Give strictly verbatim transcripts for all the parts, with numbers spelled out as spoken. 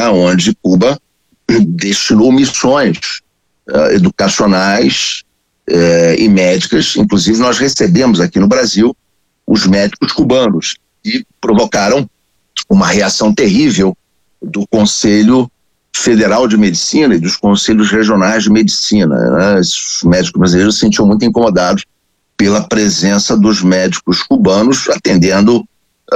né, onde Cuba destinou missões uh, educacionais uh, e médicas. Inclusive, nós recebemos aqui no Brasil os médicos cubanos, que provocaram uma reação terrível do Conselho Federal de Medicina e dos Conselhos Regionais de Medicina, né? Os médicos brasileiros se sentiam muito incomodados pela presença dos médicos cubanos atendendo uh,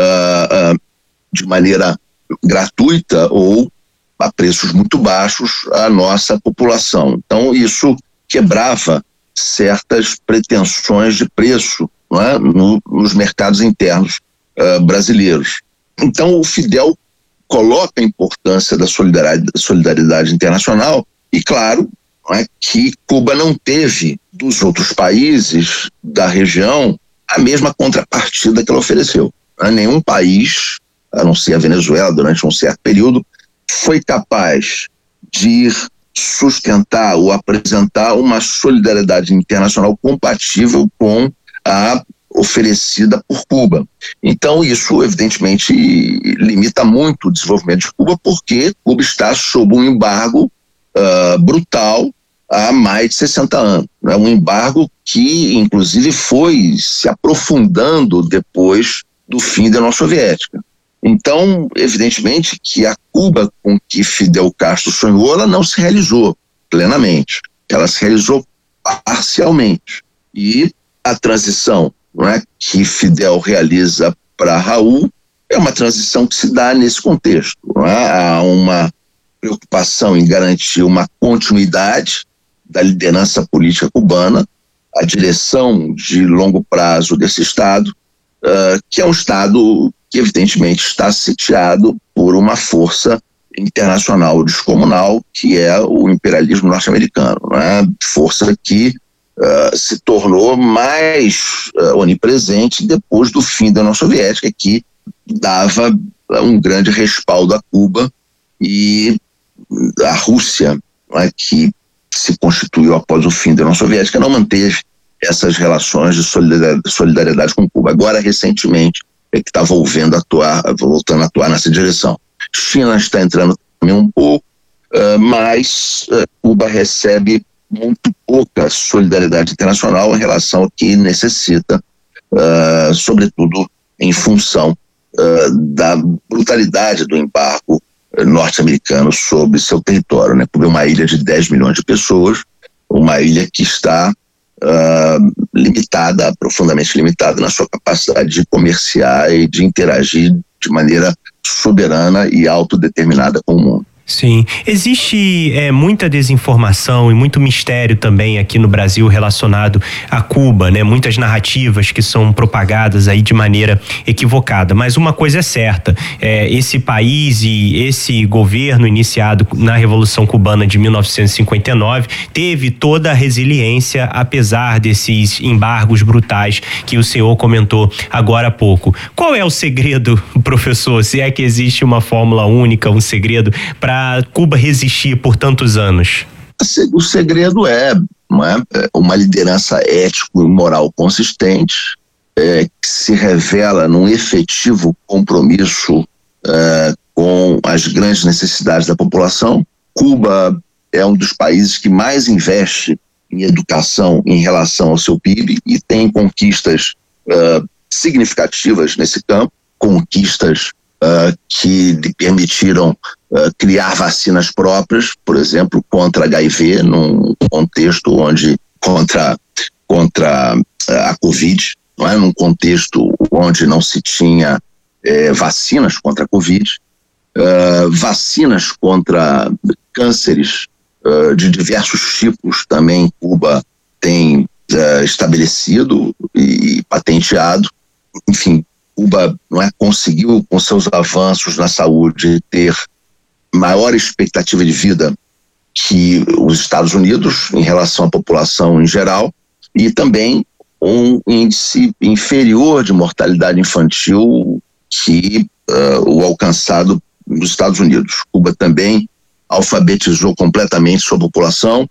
uh, de maneira gratuita ou a preços muito baixos a nossa população. Então, isso quebrava certas pretensões de preço, não é? no, nos mercados internos uh, brasileiros. Então, o Fidel coloca a importância da solidariedade, solidariedade internacional e, claro, não é, que Cuba não teve dos outros países da região a mesma contrapartida que ela ofereceu. Não é? Nenhum país, a não ser a Venezuela, durante um certo período, foi capaz de sustentar ou apresentar uma solidariedade internacional compatível com a oferecida por Cuba. Então, isso, evidentemente, limita muito o desenvolvimento de Cuba, porque Cuba está sob um embargo uh, brutal há mais de sessenta anos. Né? Um embargo que, inclusive, foi se aprofundando depois do fim da União Soviética. Então, evidentemente, que a Cuba com que Fidel Castro sonhou, ela não se realizou plenamente. Ela se realizou parcialmente. E a transição, não é, que Fidel realiza para Raul é uma transição que se dá nesse contexto. Não é? Há uma preocupação em garantir uma continuidade da liderança política cubana, a direção de longo prazo desse Estado, uh, que é um Estado que evidentemente está sitiado por uma força internacional descomunal, que é o imperialismo norte-americano, né? Força que uh, se tornou mais uh, onipresente depois do fim da União Soviética, que dava uh, um grande respaldo a Cuba, e a Rússia, né, que se constituiu após o fim da União Soviética, não manteve essas relações de solidariedade, solidariedade com Cuba. Agora, recentemente, é que está voltando a atuar, voltando a atuar nessa direção. China está entrando também um pouco, uh, mas uh, Cuba recebe muito pouca solidariedade internacional em relação ao que necessita, uh, sobretudo em função uh, da brutalidade do embargo uh, norte-americano sobre seu território. Né? Cuba é uma ilha de dez milhões de pessoas, uma ilha que está Uh, limitada, profundamente limitada na sua capacidade de comerciar e de interagir de maneira soberana e autodeterminada com o mundo. Sim, existe é, muita desinformação e muito mistério também aqui no Brasil relacionado a Cuba, né? Muitas narrativas que são propagadas aí de maneira equivocada, mas uma coisa é certa, é, esse país e esse governo iniciado na Revolução Cubana de mil novecentos e cinquenta e nove teve toda a resiliência apesar desses embargos brutais que o senhor comentou agora há pouco. Qual é o segredo, professor, se é que existe uma fórmula única, um segredo para Cuba resistir por tantos anos? O segredo é, não é, uma liderança ético e moral consistente, é, que se revela num efetivo compromisso é, com as grandes necessidades da população. Cuba é um dos países que mais investe em educação em relação ao seu P I B e tem conquistas é, significativas nesse campo, conquistas Uh, que lhe permitiram uh, criar vacinas próprias, por exemplo, contra H I V, num contexto onde, contra, contra uh, a Covid, não é? Num contexto onde não se tinha eh, vacinas contra a Covid, uh, vacinas contra cânceres uh, de diversos tipos também Cuba tem uh, estabelecido e, e patenteado. Enfim, Cuba, não é, conseguiu, com seus avanços na saúde, ter maior expectativa de vida que os Estados Unidos em relação à população em geral, e também um índice inferior de mortalidade infantil que uh, o alcançado nos Estados Unidos. Cuba também alfabetizou completamente sua população.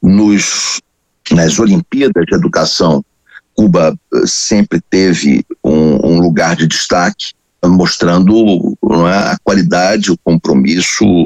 Nos, nas Olimpíadas de Educação, Cuba sempre teve um, um lugar de destaque, mostrando, não é, a qualidade, o compromisso